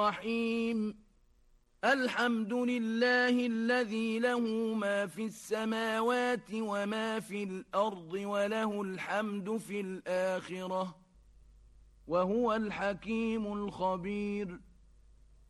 الرحيم الحمد لله الذي له ما في السماوات وما في الأرض وله الحمد في الآخرة وهو الحكيم الخبير.